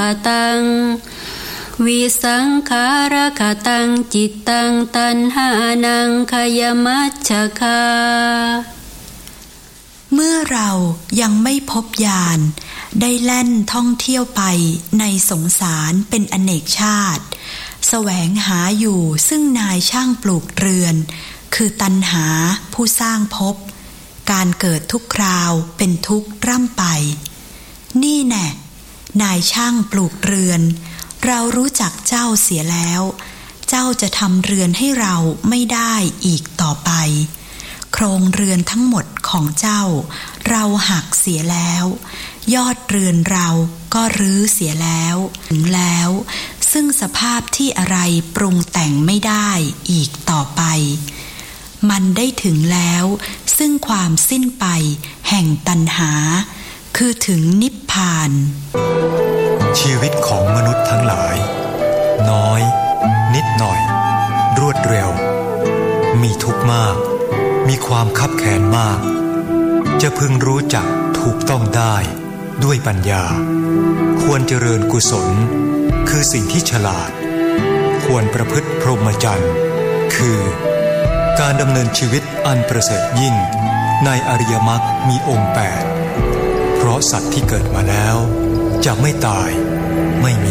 ตังวิสังขารคตังจิตตังตัณหานังขยมัชฌคาเมื่อเรายังไม่พบญาณได้แล่นท่องเที่ยวไปในสงสารเป็นอเนกชาติแสวงหาอยู่ซึ่งนายช่างปลูกเรือนคือตัณหาผู้สร้างภพการเกิดทุกคราวเป็นทุกข์ร่ำไปนี่แน่นายช่างปลูกเรือนเรารู้จักเจ้าเสียแล้วเจ้าจะทำเรือนให้เราไม่ได้อีกต่อไปโครงเรือนทั้งหมดของเจ้าเราหักเสียแล้วยอดเรือนเราก็รื้อเสียแล้วถึงแล้วซึ่งสภาพที่อะไรปรุงแต่งไม่ได้อีกต่อไปมันได้ถึงแล้วซึ่งความสิ้นไปแห่งตัณหาคือถึงนิพพานชีวิตของมนุษย์ทั้งหลายน้อยนิดหน่อยรวดเร็วมีทุกข์มากมีความคับแค้นมากจะพึงรู้จักถูกต้องได้ด้วยปัญญาควรเจริญกุศลคือสิ่งที่ฉลาดควรประพฤติพรหมจรรย์คือการดำเนินชีวิตอันประเสริฐยิ่งในอริยมรรคมีองค์8เพราะสัตว์ที่เกิดมาแล้วจะไม่ตายไม่มี